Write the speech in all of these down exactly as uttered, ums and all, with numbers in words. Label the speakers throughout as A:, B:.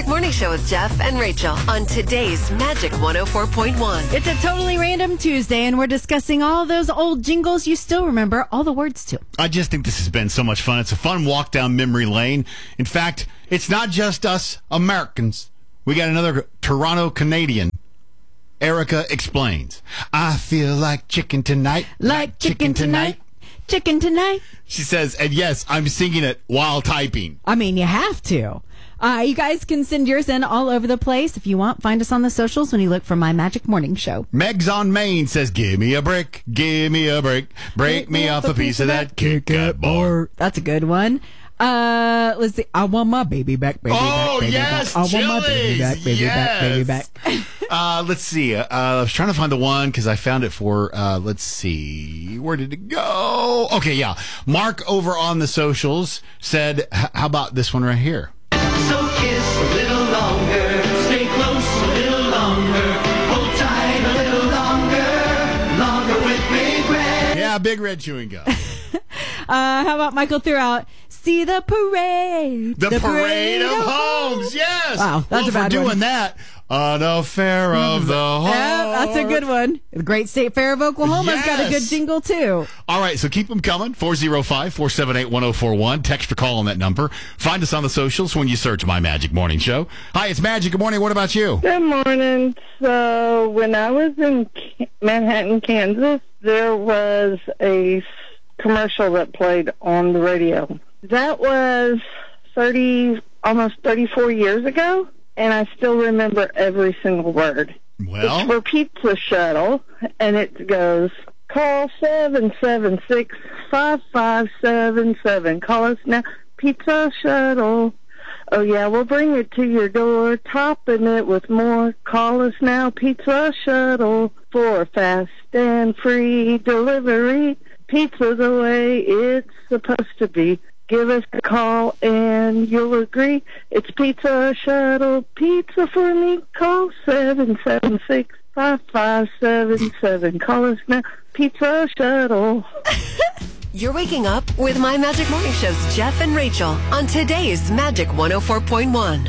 A: Magic Morning Show with Jeff and Rachel on today's Magic one oh four point one.
B: It's a totally random Tuesday, and we're discussing all those old jingles you still remember all the words to.
C: I just think this has been so much fun. It's a fun walk down memory lane. In fact, it's not just us Americans. We got another Toronto Canadian. Erica explains. I feel like chicken tonight.
B: Like chicken tonight. Chicken tonight.
C: She says, and yes, I'm singing it while typing.
B: I mean, you have to. Uh, you guys can send yours in all over the place. If you want, find us on the socials when you look for My Magic Morning Show.
C: Megs on Main says, give me a brick, give me a brick, break me off a piece of that Kit Kat bar.
B: That's a good one. Uh, let's see. I want my baby back, baby
C: oh,
B: back, baby
C: yes,
B: back. I want my baby back, baby
C: yes.
B: back, baby back.
C: uh, let's see. Uh, I was trying to find the one because I found it for, uh, let's see. Where did it go? Okay, yeah. Mark over on the socials said, how about this one right here?
D: So kiss a little longer, stay close a little longer, hold tight a little longer, longer with Big Red.
C: Yeah, Big Red chewing gum.
B: Uh, how about Michael throughout? See the parade.
C: The, the parade, parade of homes. Yes.
B: Wow, that's
C: well,
B: a bad
C: for doing
B: one.
C: that. An affair of the heart.
B: Yeah, that's a good one. The Great State Fair of Oklahoma's
C: yes.
B: got a good jingle, too.
C: All right, so keep them coming. four oh five, four seven eight, one oh four one. Text or call on that number. Find us on the socials when you search My Magic Morning Show. Hi, it's Magic. Good morning. What about you?
E: Good morning. So when I was in Manhattan, Kansas, there was a commercial that played on the radio. That was thirty, almost thirty-four years ago, and I still remember every single word.
C: Well,
E: it's for Pizza Shuttle, and it goes, call seven seven six, five five seven seven. Call us now, Pizza Shuttle. Oh, yeah, we'll bring it to your door, topping it with more. Call us now, Pizza Shuttle, for fast and free delivery. Pizza's the way it's supposed to be. Give us a call and you'll agree. It's Pizza Shuttle, pizza for me. Call seven seven six, five five seven seven. Call us now, Pizza Shuttle.
A: You're waking up with My Magic Morning Show's Jeff and Rachel on today's Magic one oh four point one.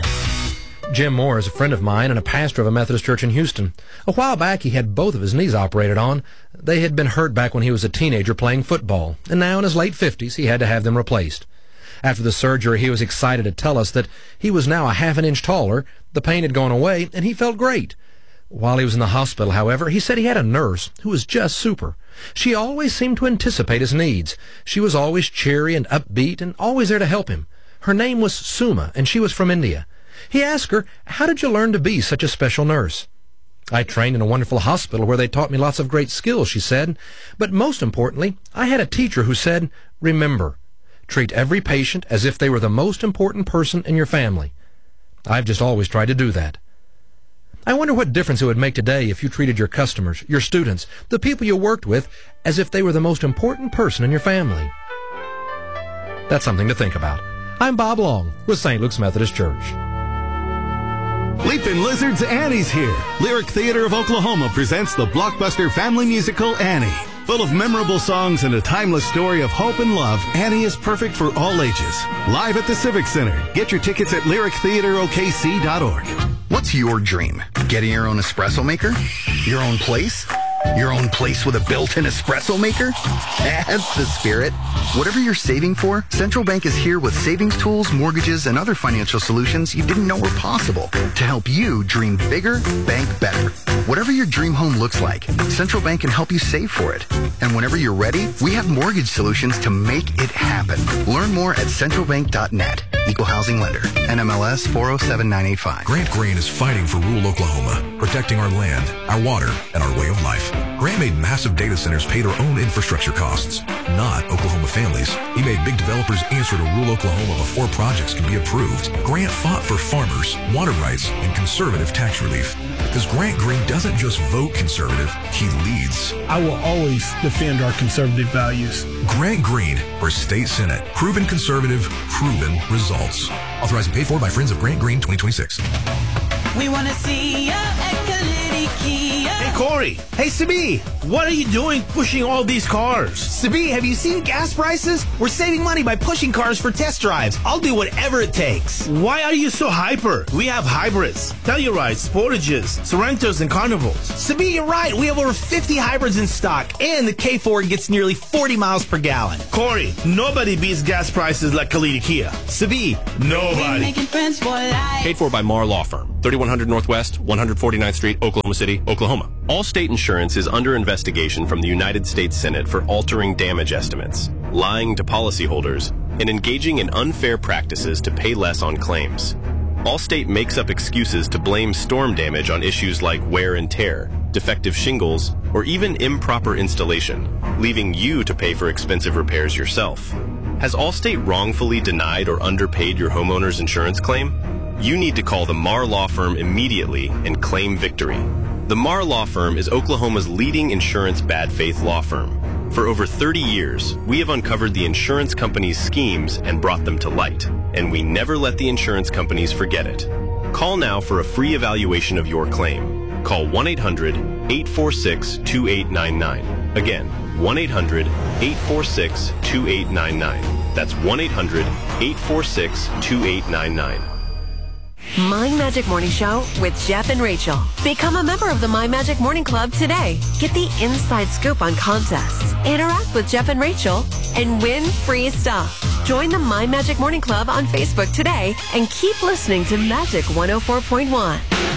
F: Jim Moore is a friend of mine and a pastor of a Methodist church in Houston. A while back, he had both of his knees operated on. They had been hurt back when he was a teenager playing football, and now in his late fifties, he had to have them replaced. After the surgery, he was excited to tell us that he was now a half an inch taller, the pain had gone away, and he felt great. While he was in the hospital, however, he said he had a nurse who was just super. She always seemed to anticipate his needs. She was always cheery and upbeat and always there to help him. Her name was Suma, and she was from India. He asked her, how did you learn to be such a special nurse? I trained in a wonderful hospital where they taught me lots of great skills, she said. But most importantly, I had a teacher who said, remember, treat every patient as if they were the most important person in your family. I've just always tried to do that. I wonder what difference it would make today if you treated your customers, your students, the people you worked with, as if they were the most important person in your family. That's something to think about. I'm Bob Long with Saint Luke's Methodist Church.
G: Leaping Lizards Annie's here. Lyric Theater of Oklahoma presents the blockbuster family musical Annie. Full of memorable songs and a timeless story of hope and love, Annie is perfect for all ages. Live at the Civic Center. Get your tickets at lyric theater o k c dot org.
H: What's your dream? Getting your own espresso maker? Your own place? Your own place with a built-in espresso maker? That's the spirit. Whatever you're saving for, Central Bank is here with savings tools, mortgages, and other financial solutions you didn't know were possible to help you dream bigger, bank better. Whatever your dream home looks like, Central Bank can help you save for it. And whenever you're ready, we have mortgage solutions to make it happen. Learn more at central bank dot net. Equal Housing Lender. N M L S four oh seven nine eight five.
I: Grant Green is fighting for rural Oklahoma, protecting our land, our water, and our way of life. Grant made massive data centers pay their own infrastructure costs, not Oklahoma families. He made big developers answer to rural Oklahoma before projects can be approved. Grant fought for farmers, water rights, and conservative tax relief. Because Grant Green doesn't just vote conservative, he leads.
J: I will always defend our conservative values.
I: Grant Green for State Senate. Proven conservative, proven results. Authorized and paid for by Friends of Grant Green twenty twenty-six.
D: We want to see ya at Kalidiki.
K: Hey, Corey. Hey, Sabi. What are you doing pushing all these cars?
L: Sabi, have you seen gas prices? We're saving money by pushing cars for test drives. I'll do whatever it takes.
K: Why are you so hyper? We have hybrids, Tellurides, Sportages, Sorrentos, and Carnivals.
L: Sabi, you're right. We have over fifty hybrids in stock, and the K four gets nearly forty miles per gallon.
K: Corey, nobody beats gas prices like Kalita Kia.
L: Sabi,
K: nobody.
M: Paid for by Marr Law Firm, thirty-one hundred Northwest, one hundred forty-ninth Street, Oklahoma City, Oklahoma. Allstate Insurance is under investigation from the United States Senate for altering damage estimates, lying to policyholders, and engaging in unfair practices to pay less on claims. Allstate makes up excuses to blame storm damage on issues like wear and tear, defective shingles, or even improper installation, leaving you to pay for expensive repairs yourself. Has Allstate wrongfully denied or underpaid your homeowner's insurance claim? You need to call the Marr Law Firm immediately and claim victory. The Marr Law Firm is Oklahoma's leading insurance bad faith law firm. For over thirty years, we have uncovered the insurance companies' schemes and brought them to light, and we never let the insurance companies forget it. Call now for a free evaluation of your claim. Call one eight hundred, eight four six, two eight nine nine. Again, one eight hundred, eight four six, two eight nine nine. That's one eight hundred, eight four six, two eight nine nine.
A: My Magic Morning Show with Jeff and Rachel. Become a member of the My Magic Morning Club today. Get the inside scoop on contests, interact with Jeff and Rachel, and win free stuff. Join the My Magic Morning Club on Facebook today and keep listening to Magic one oh four point one.